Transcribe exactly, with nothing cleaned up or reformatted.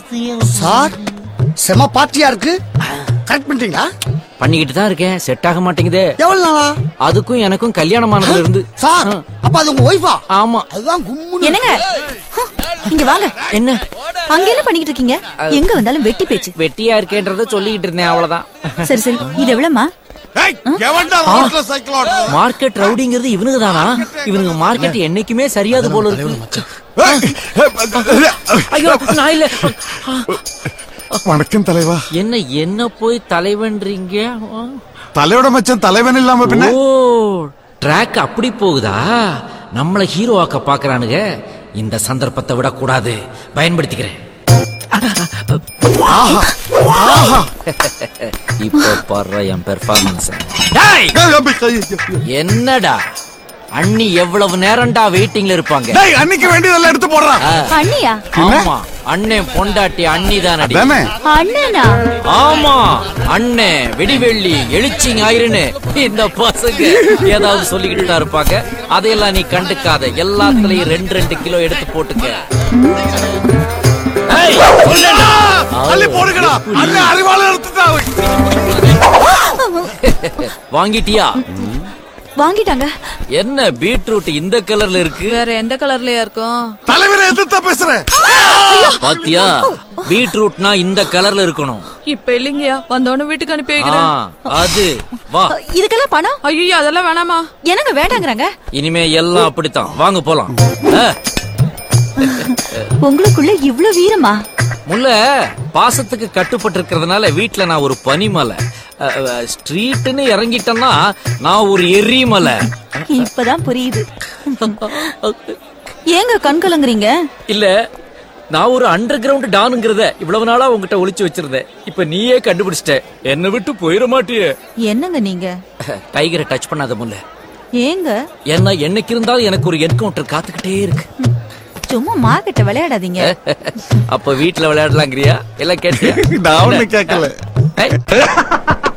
Sir செம பார்ட்டியா இருக்கு. Correct பண்ணிட்டீங்களா? பண்ணிக்கிட்டு தான் இருக்கேன். செட் ஆக மாட்டேங்குதே. எவ்வளவு நாளா? அதுக்கும் எனக்கும் கல்யாணம் ஆனதுல இருந்து. சார் அப்ப அது உங்க ஒய்ஃபா? ஆமா. அதுதான் கும்முன்னு. என்னங்க இங்க வாங்க. என்ன அங்க என்ன பண்ணிட்டு இருக்கீங்க? எங்க வந்தாலும் வெட்டி பேச்சு. வெட்டியா இருக்கேன்றத சொல்லிக்கிட்டு இருந்தேன், அவ்வளவுதான். சரி சரி, இது எவ்வளவுமா? மார்க்கெட் ரவுடிங்கிறது இவனுக்கு தானா? இவனுக்கு மார்க்கெட் என்னைக்குமே சரியாது போல இருக்கு. ஐயோ நான் இல்ல. வணக்கம் தலைவா. என்ன என்ன போய் தலைவன்றீங்க? தலையோட மச்சன் தலைவன் இல்லாம பின்ன. ஓ ட்ராக் அப்படி போகுதா? நம்மள ஹீரோவாக்க பாக்குறானுங்க. இந்த சந்தர்ப்பத்தை விட கூடாது, பயன்படுத்திக்கிறேன். இப்போ பாரு என் பெர்ஃபார்மன்ஸ். என்னடா அண்ணி எவ்வளவு நேரம்டா வெயிட்டிங்ல இருப்பாங்க? அன்னைக்கு வேண்டியதெல்லாம் எடுத்து போடுறான். அண்ணியா? ஆமா அண்ணன் பொண்டாட்டி அண்ணி தானடி. அண்ணனா? ஆமா அண்ணே வெடிவெள்ளி எழுச்சி ஞாயிறுன்னு இந்த பசங்க ஏதாவது சொல்லிக்கிட்டு தான் இருப்பாங்க. அதையெல்லாம் நீ கண்டுக்காத. எல்லாத்துலயும் ரெண்டு ரெண்டு கிலோ எடுத்து போட்டுக்க. வாங்கிட்டியா? வாங்கிட்டாங்க. என்ன பீட்ரூட் இந்த கலர்ல இருக்கு? வேற எந்த கலர்லயா இருக்கும்? தலைவரை எதிர்த்தா பேசுறேன். பாத்தியா, பீட்ரூட்னா இந்த கலர்ல இருக்கணும். இப்ப இல்லைங்கயா, வந்தோன்னு வீட்டுக்கு அனுப்பி வைக்கிறேன். அது வா. இதுக்கெல்லாம் பணம்? ஐயோ அதெல்லாம் வேணாமா. எனக்கு வேண்டாங்கறாங்க. இனிமே எல்லாம் அப்படித்தான். வாங்க போலாம். உங்களுக்குள்ள இவ்ளோ வீரமா? முல்ல பாசத்துக்கு கட்டுப்பட்டு இருக்கிறதுனால வீட்டுல நான் ஒரு பனிமலை, ஸ்ட்ரீட்னு இறங்கிட்டேன்னா நான் ஒரு எரிமலை. இப்பதான் புரியுது. ஏங்க கண் கலங்குறீங்க? இல்ல, நான் ஒரு அண்டர் கிரவுண்ட் டானுங்கிறத இவ்வளவு நாளா உங்ககிட்ட ஒளிச்சு வச்சிருந்தேன். இப்ப நீயே கண்டுபிடிச்சிட்ட. என்ன விட்டு போயிட மாட்டியே. என்னங்க நீங்க? டைகரை டச் பண்ணாத முல்ல. ஏங்க? என்ன என்னைக்கு இருந்தாலும் எனக்கு ஒரு என்கவுண்டர் காத்துக்கிட்டே இருக்கு. சும்மா மார்க்கெட்ட விளையாடாதீங்க. அப்ப வீட்டுல விளையாடலாங்கிறியா? எல்லாம் கேட்டியா? நான் ஒண்ணு கேட்கல.